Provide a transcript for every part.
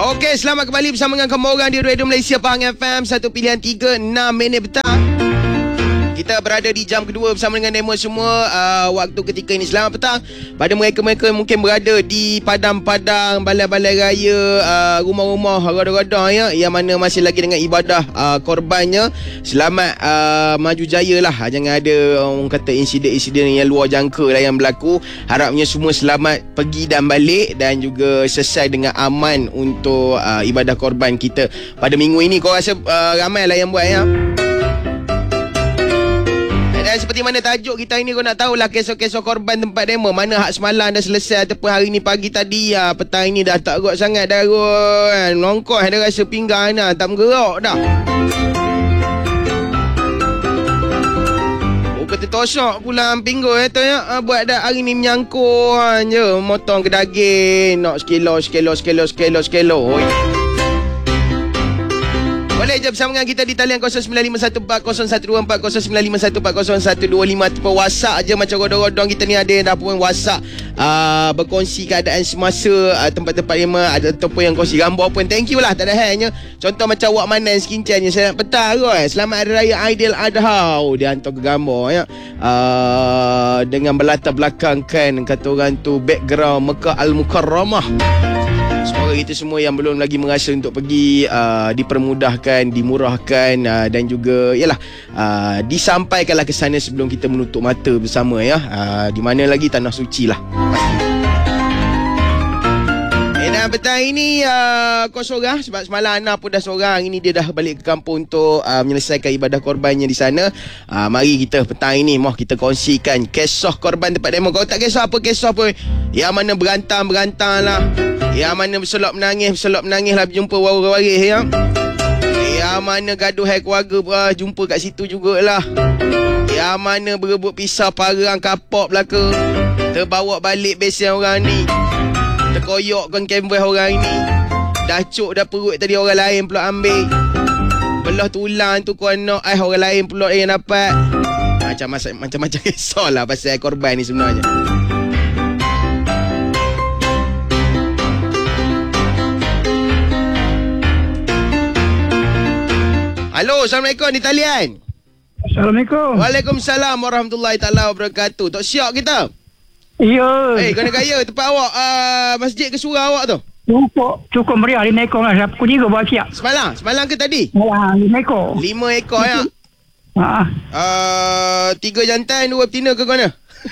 Okey, selamat kembali bersama dengan kamu orang di Radio Malaysia Pahang FM 1 pilihan 3, 6 minit petang. Kita berada di jam kedua bersama dengan demo semua waktu ketika ini. Selamat petang pada mereka-mereka yang mungkin berada di padang-padang, balai-balai raya, rumah-rumah roda-roda ya, yang mana masih lagi dengan ibadah korbannya. Selamat maju jaya lah. Jangan ada orang kata insiden-insiden yang luar jangka lah yang berlaku. Harapnya semua selamat pergi dan balik dan juga selesai dengan aman untuk ibadah korban kita pada minggu ini. Kau rasa ramai lah yang buat ya? Dan seperti mana tajuk kita ini, kau nak tahulah kisah-kisah korban tempat demo. Mana hak semalam dah selesai ataupun hari ni pagi tadi petang ini dah tak gerak sangat dah kan. Longkos dah rasa pinggang dah, tak bergerak dah. Kata tosok pula pinggul tu ya. Buat dah hari ni menyangkut je. Motong ke daging. Nak sekilo. Oi. Boleh je bersama dengan kita di talian 0951401240, 0951401225 ataupun WhatsApp je macam rodong-rodong kita ni ada yang dah pun WhatsApp berkongsi keadaan semasa tempat-tempat yang ada ataupun yang kongsi gambar pun. Thank you lah, tak ada hangnya. Contoh macam Wak Manan skincare ni, selamat petang kot. Selamat Hari Raya Aidiladha. Dia hantar ke gambar ya. Dengan berlatar belakangkan kata orang tu background Mekah Al-Mukarramah. Semoga kita semua yang belum lagi merasa untuk pergi dipermudahkan, dimurahkan dan juga yalah disampaikanlah ke sana sebelum kita menutup mata bersama ya. Di mana lagi tanah suci lah. Dan petang ini kau seorang sebab semalam Ana pun dah seorang. Ini dia dah balik ke kampung untuk menyelesaikan ibadah korbannya di sana. Mari kita petang ini kita kongsikan kisah korban tempat demo. Kau tak kisah apa kisah pun, yang mana berantang lah, yang mana berselok menangis lah berjumpa waris ya. Yang mana gaduh hai keluarga jumpa kat situ jugalah. Yang mana berebut pisau parang kapok belaka, terbawa balik besen orang ni, terkoyokkan kanvas orang ni. Dah cuk dah perut tadi, orang lain pula ambil. Belah tulang tu kau nak orang lain pula yang dapat. Macam-macam kisah lah pasal korban ni sebenarnya. Halo, Assalamualaikum di talian. Assalamualaikum. Waalaikumsalam warahmatullahi taala wabarakatuh. Tok Siok kita. Ya. Kena gaya tempat awak masjid ke surau awak tu? Cukup meriah 5 ekor lah. Aku juga buat siap. Semalam ke tadi? 5 ekor. 5 ekor ya. 3 jantan 2 betina ke mana?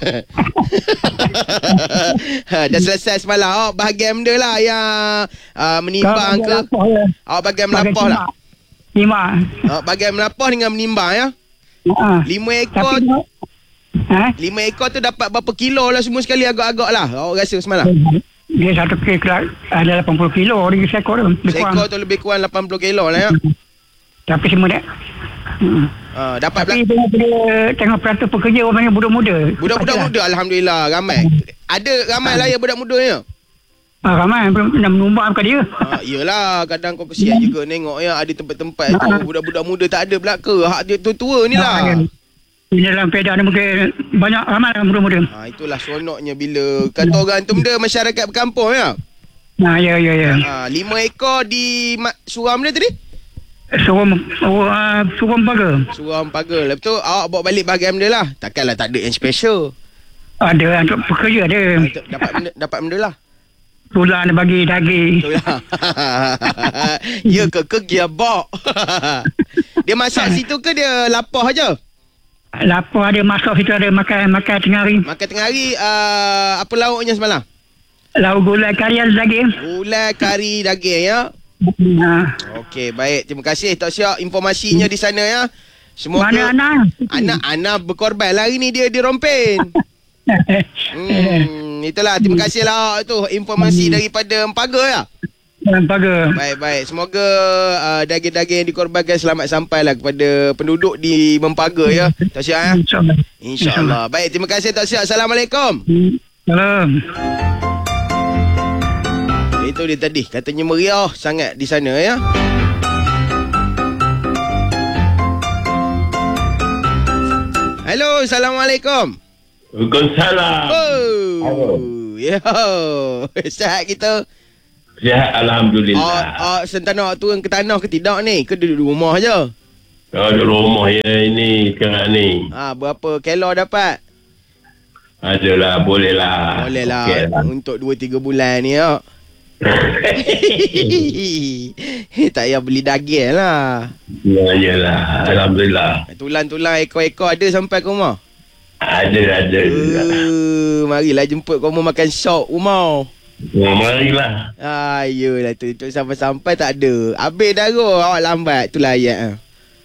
Dah selesai semalam. Awak bahagian benda lah yang menimbang ke? Awak bahagian melapah lah. 5. Bahagian melapah dengan menimbang ya. 5 ekor. 5 ekor tu dapat berapa kilo lah semua sekali agak-agak lah awak rasa semalam? Dia satu kilo ada 80 kilo dia seekor tu. Seekor tu lebih kurang 80 kilo lah ya. Tapi semua dah. Dapat tapi dia tengok perantau pekerja orang yang muda-muda. Budak-budak muda alhamdulillah ramai. Ada ramai lah yang budak muda ya. Ramai nak menumbang kat dia. Yelah, kadang kau kesian juga tengok ya, ada tempat-tempat tu budak-budak muda tak ada belaka. Hak dia tua-tua ni lah. Ini dalam pedak ni mungkin banyak ramai muda-muda. Itulah seronoknya bila kata orang tu benda masyarakat berkampung ya. Ya. 5 ekor di suram dia tadi? Suram pagar. Suram pagar. Lepas tu awak bawa balik bahagian benda lah. Takkanlah tak ada yang special. Ada untuk pekerja ada. Dapat benda lah. Tulang dia bagi daging. Ya ke gearbox. Dia masak situ ke dia lapah aja? Lapar ada masuk situ, ada makan tengah hari. Makan tengah hari. Apa lauknya semalam? Lauk gulai kari daging. Gulai kari daging ya. Okey, baik. Terima kasih Tok Siok informasinya di sana ya. Semoga mana Ana berkorban lah hari ni, dia rompin. Itulah, terima kasih lah tu informasi daripada Empaga ya. Empaga. Baik. Semoga daging-daging yang dikorbankan selamat sampailah kepada penduduk di Mempaga ya. Tok Siok ya. InsyaAllah. Baik, terima kasih Tok Siok. Assalamualaikum. Salam. Itu dia tadi, katanya meriah sangat di sana ya. Halo, Assalamualaikum. Waalaikumsalam. Yo, sihat kita. Sihat Alhamdulillah. Sentana awak turun ke tanah ke tidak ni? Ke duduk di rumah je? Duduk rumah ya ini sekarang ni. Berapa kilo dapat? Adalah, boleh lah. Boleh lah. Okey lah. Untuk 2-3 bulan ni ya. Tak payah beli daging lah. Yalah, Alhamdulillah. Tulang-tulang ekor-ekor ada sampai ke rumah? Ada. Marilah jemput kamu makan sop rumah. Marilah. Ayolah tu sampai-sampai tak ada. Habis dah kot. Awak lambat. Itulah ayat.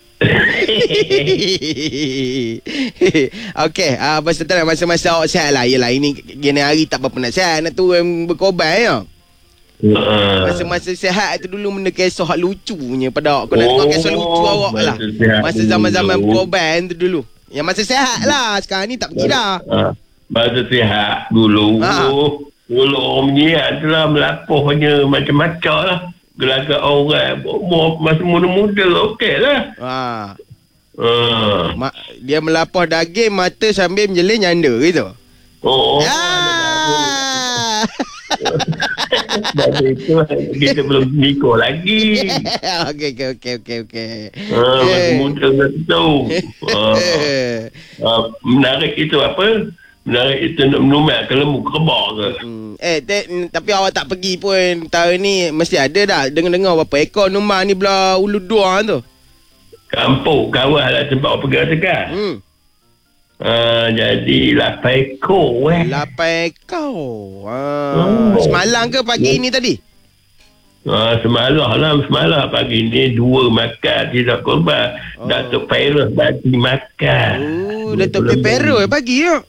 Okey, masa-masa awak sihat lah. Yelah, ini gini hari tak berapa nak sihat. Nak turun berkorban ya. Masa-masa sihat tu dulu benda kisah hak lucunya pada awak. Kau nak tengok kisah lucu awak lah. Masa zaman-zaman berkorban tu dulu. Yang masa sihat lah. Sekarang ni tak pergi dah. Masa sihat dulu. Dulu orang menyihat tu lah, melapornya macam-macam lah. Gelagak orang masa muda-muda okey lah. Dia melapor daging mata sambil menjelin nyanda gitu. Dari itu kita belum nikah lagi. Okey. Masih muda tu. Menarik itu apa? Menarik itu nak menumbak ke lembu kerbau ke? Tapi awak tak pergi pun tahun ni mesti ada dah. Dengar-dengar berapa ekor numbang ni belah Ulu Dua tu. Kampung kawal lah tempat awak pergi tekan. Jadi 8 ekor 8 ekor. Semalam ke pagi ni tadi? Semalam pagi ni 2 makan tidak korban. Datuk Fairuz bagi makan. Datuk Fairuz bagi ya.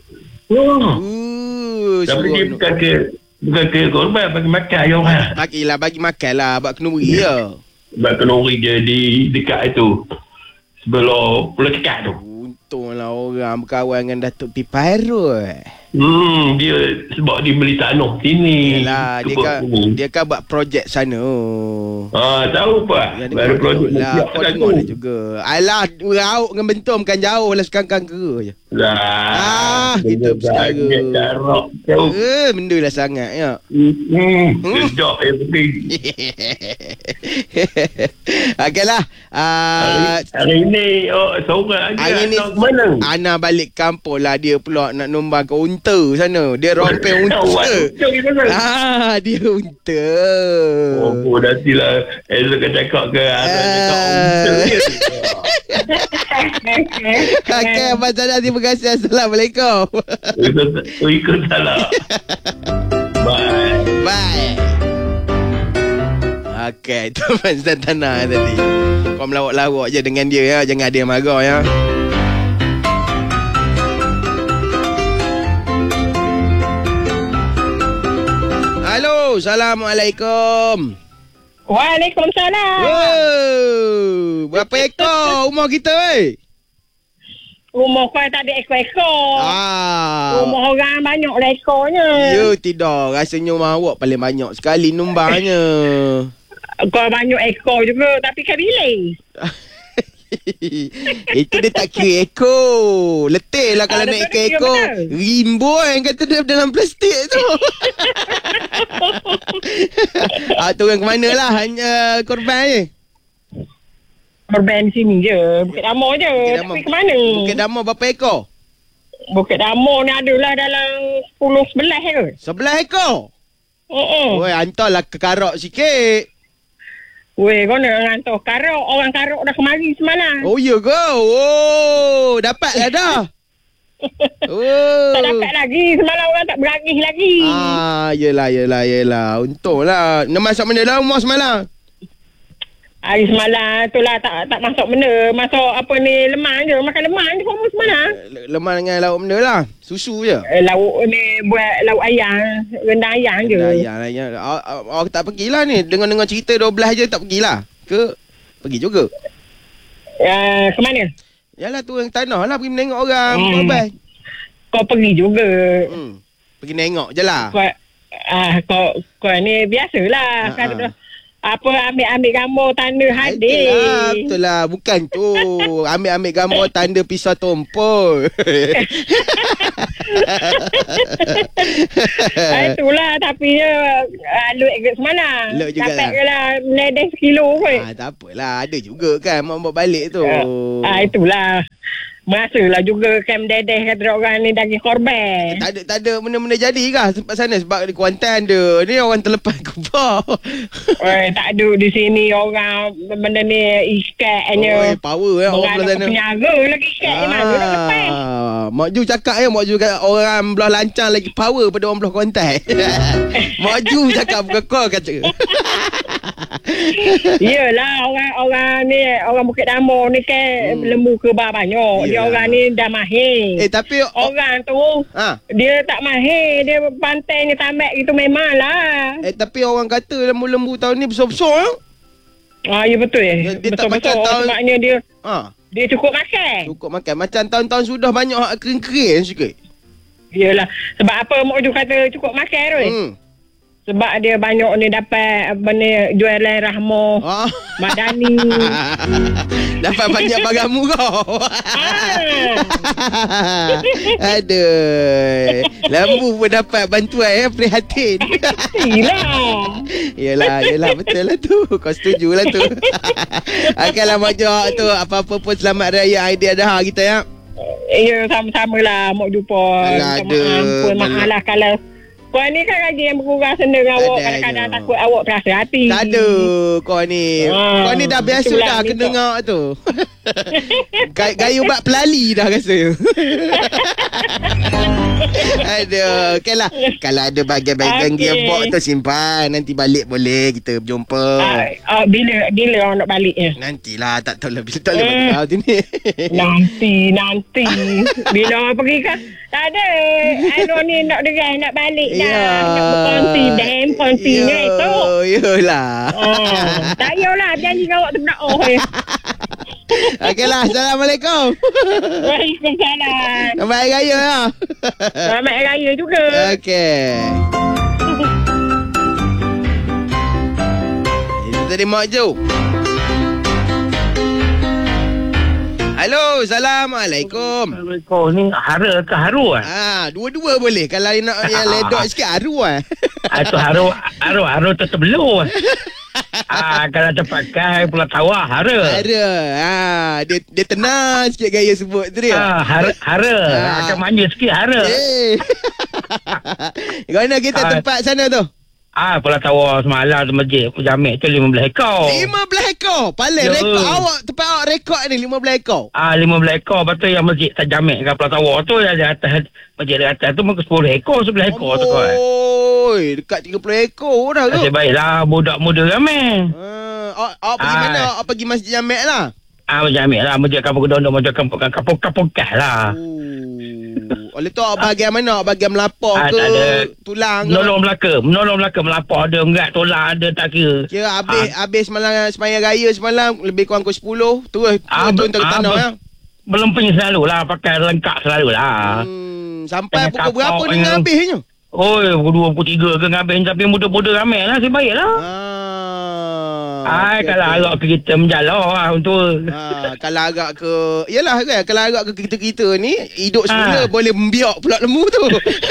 Tapi dia bukan ke korban bagi makan je orang. Bagi makan lah. Buat kenduri ya. Buat kenduri je di dekat itu. Sebelum Pulau Cekat tu. Untunglah orang berkawan dengan Datuk Fairuz. Dia sebab dia beli tanah sini. Yalah, dia kan buat projek sana. Tahu apa? Baru projek lah. Kau tengok lah juga. Alah, rauk dengan bentum kan jauh lah sekarang ke je. Kita bersetara. Benda lah sangat ya. Sedap yang penting. Okey lah. Hari ni seorang hari ni mana? Ana balik kampung lah. Dia pula nak numbang ke unta sana. Dia rompeng unta. Dia unta. Nantilah Elok kan cakap ke cakap unta je. Okey, Abang Sada, terima kasih. Assalamualaikum. Waalaikumsalam. Bye. Okey, itu Abang Santana tadi. Kau melawak-lawak je dengan dia ya. Jangan ada yang marah ya. Halo, Assalamualaikum. Waalaikumsalam. Berapa ekor rumah kita Rumah kau tak ada ekor-ekor. Rumah orang banyak lah ekornya. Ya, tidak. Rasanya rumah awak paling banyak sekali numbangnya. Kau banyak ekor juga, tapi kan bilik. Itu dia tak kira ekor. Letih lah kalau nak ekor. Rimbun kata dia dalam plastik tu. Turun ke mana lah korban ni? Korban sini je. Bukit Damar je. Tapi ke mana? Bukit Damar berapa ekor? Bukit Damar ni adalah dalam 10-11 ke. 11 ekor? Oi, hantarlah ke Karok sikit. Weh, kau nak hantar Karok. Orang Karok dah kemari semalam. Oh, ya ke? Dapat lah dah. Tak dapat lagi. Semalam orang tak beragih lagi. Yelah. Untunglah. Nak masak benda lah rumah semalam? Hari semalam tu lah tak masuk benda. Masuk apa ni, lemang je. Makan lemang je kamu semalam. Lemang dengan lauk benda lah. Susu je. Lauk ni buat lauk ayam. Rendang ayam je. Ayam. Awak tak pergilah ni. Dengar-dengar cerita 12 je tak pergilah. Ke? Pergi juga. Ke mana? Yalah tu yang tanah lah. Pergi menengok orang. Kau pergi juga. Pergi nengok je lah. Kau ni biasalah. ambil gambar tanda hadir. Betul lah. Bukan tu. Ambil gambar tanda pisau tumpul. Itulah tapi luik ke semana. Luik juga Dapat lah. ke lah meledeh sekilo kot. Tak apalah. Ada juga kan mak bawa balik tu. Itulah. Merasalah juga Kem Dedeh kata orang ni daging korban. Tak ada benda-benda jadi kah tempat sana sebab di Kuantan ada. Ni orang terlepas kubur. Tak ada di sini orang benda ni iskatnya. Power orang belah sana. Penyaga lagi iskat ni mana nak lepas. Mak Ju cakap Mak Ju kata orang belah Lancang lagi power pada orang belah Kuantan. Mak Ju cakap bukan kau kata. Yelah orang ni orang Bukit Damur ni kan lembu kebab banyak. Dia orang ni dah mahir. Tapi orang tu dia tak mahir. Dia pantai ni tamat gitu memang lah. Tapi orang kata lembu-lembu tahun ni besar-besar. Ya betul Dia tak macam tahun sebabnya dia cukup makan. Cukup makan. Macam tahun-tahun sudah banyak hak kering-kering sikit. Yelah. Sebab apa Mak Ju kata cukup makan tu? Sebab dia banyak ni dapat jualan Rahmah, Madani. Dapat banyak bagamu kau. Aduh. Lembu pun dapat bantuan prihatin. Yelah betul lah tu. Kau setuju lah tu. Okeylah Mak Jo tu, apa-apa pun selamat raya Aidiladha kita ya. Ya sama-sama lah Mak jumpa. Maaf lah kalau kau ni kan lagi yang berkurang senang awak. Kadang-kadang takut awak terasa hati. Tak ada kau ni. Kau ni dah biasa dah kena ngak tu. Gaya bak pelali dah rasa. Aduh. Okeylah. Kalau ada bagian-bagian gearbox tu simpan. Nanti balik boleh kita berjumpa. Bila orang nak balik ya? Nantilah. Tak tahu lah bila tak boleh balik kau tu ni. Nanti. Bila orang pergi kan? Tak ada. Aduh ni nak dengar nak balik dah. Nak berkongsi kongsinya itu. Yelah. Tak yalah janji kau awak tu nak Okeylah. Assalamualaikum. Waalaikumsalam. Selamat Hari Raya ya. Selamat Hari Raya juga. Okey. Itu tadi Mak Jo. Halo, Assalamualaikum. Assalamualaikum. Ni hara ke haru dua-dua boleh. Kalau nak yang ledok sikit haru Itu haru tu terbelur. Kalau terpakai pula tawar hara. Dia tenang sikit gaya sebut tu dia. Hara. Akan manja sikit hara. Mana kita tempat sana tu? Pula tawar semalam tu masjid Jamek tu 15 ekor. 15 ekor? Paling rekod awak, tempat awak rekod ni 15 ekor? 15 ekor. Lepas tu yang masjid tak Jamek kat Pulau Tawar tu yang di atas, masjid di atas tu mungkin 10 ekor, 11 ekor tu kan. Dekat 30 ekor dah tu. Nasib baiklah budak muda ramai. Awak pergi mana? Awak pergi masjid Jamek lah? Jamek lah. Masjid Kampung Kedondong, masjid Kampung Kah lah. Oleh tu awak bahagian mana? Awak bahagian melapor ke? Tulang ke? Menolong Melaka melapor ada, enggak tolak ada, tak kira. Kira habis sembahyang raya semalam lebih kurang pukul 10 terus turun ke tanah ya. Belum punya selalu lah, pakai lengkap selalu lah. Sampai pukul berapa ni habisnya? Pukul 2, pukul 3 ke habis, tapi muda-muda ramai lah, sebaik lah. Kalau agak ke kita menjalar lah untuk kalau agak ke yalah kan, kalau agak ke kita ni hidup semula boleh membiak pula lembu tu.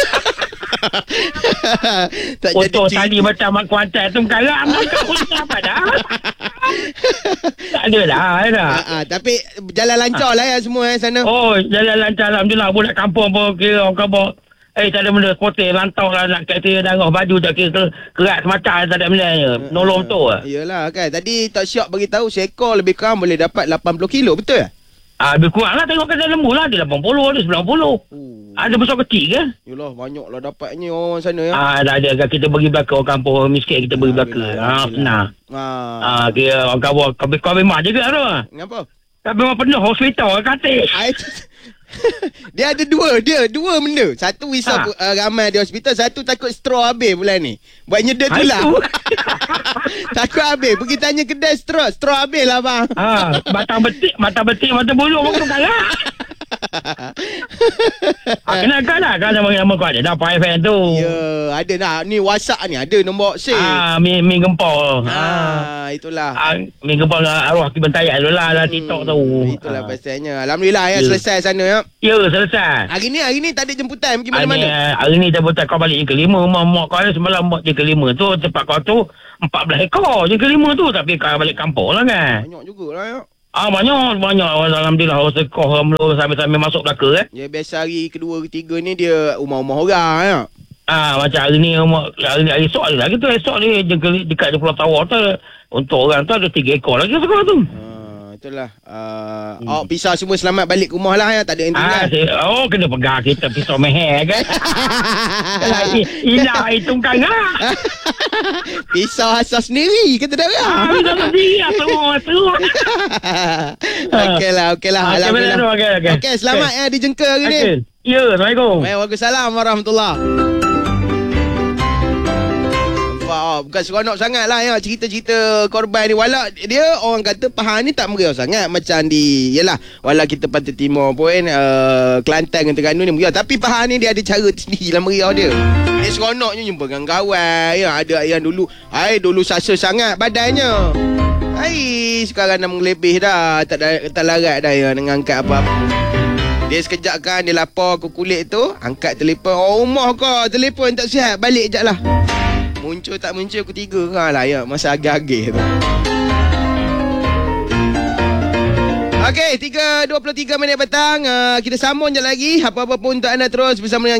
Tak foto tadi macam mak Kuantan tu kalak mak apa dah. Tak ada lah. Tapi jalan lancar lah ya semua sana. Jalan lancar alhamdulillah. Budak kampung pun kira orang kampung tak ada benda, kotel lantau lah nak kata darah baju tak kira kerat semacam, tak ada benda nolong tu lah. Yelah kan, tadi Tok Syok beritahu seekor lebih kurang boleh dapat 80 kilo, betul tak? Lebih kurang lah, tengok kadang lembu lah, ada 80, ada 90. Ada besar kecil ke? Yelah, banyak lah dapatnya orang sana ya. Dah ada, kita bagi belakang orang kampung miskin, kita bagi belakang. Senang. Kira orang kampung, kau memang juga tu. Kenapa? Kau memang penuh hospital, katil. Dia ada dua benda. Satu risau ramai di hospital, satu takut straw habis bulan ni. Buat nyedek tu lah. Takut habis. Pergi tanya kedai straw habis lah bang. Batang betik, mata bulu pun galak. Kenalkan lah kan nama kau ada dah Pak FM tu. Ya, ada nak ni WhatsApp ni ada nombor save. Mi gempol. Itulah. Mi gempol arwah Kiban Tayak tu lah TikTok tu. Itulah pasalnya. Alhamdulillah ya selesai sana ya. Ya, selesai. Hari ni tak ada jemputan pergi mana-mana. Hari ni jemputan kau balik je kelima. Mak kau ada semalam mak je kelima tu. Tempat kau tu 14 ekor je kelima tu. Tapi kau balik kampung lah kan. Banyak jugalah ya. Banyak. Alhamdulillah. Sekoh sambil masuk belaka Ya, biasa hari kedua ketiga ni dia rumah-rumah orang ya. Macam hari ni esok ada lagi tu. Esok ni dekat Pulau Tawar tu. Untuk orang tu ada 3 ekor lagi sekolah tu. Itulah. Awak pisau semua selamat balik ke rumah lah ya. Tak ada yang tinggal. Kena pegang kita pisau meher kan. Hilang hitung kangat. Pisau asal sendiri kata dah ya. Pisau sendiri teruk. Okeylah. Alhamdulillah. Okey, selamat ya dijengka hari ni. Ya, Assalamualaikum. Waalaikumsalam warahmatullahi. Bukan seronok sangat lah ya cerita-cerita korban ni. Walau dia orang kata Pahang ni tak meriah sangat macam di yelah walau kita Pantai Timur pun Kelantan dengan Terengganu ni meriah, tapi Pahang ni dia ada cara sendiri lah meriah dia. Dia seronoknya jumpa dengan kawan ya. Ada yang dulu sasa sangat badannya. Sekarang dah mengelebih dah. Tak larat dah ya dengan angkat apa-apa. Dia sekejap kan dia lapar ke kulit tu, angkat telefon. Rumah kau telefon tak sihat, balik sekejap lah. Muncul tak muncul ketiga lah ya. Masa agak-agak tu. Okey, 3.23 minit petang. Kita sambung je lagi. Apa-apa pun untuk anda terus bersama dengan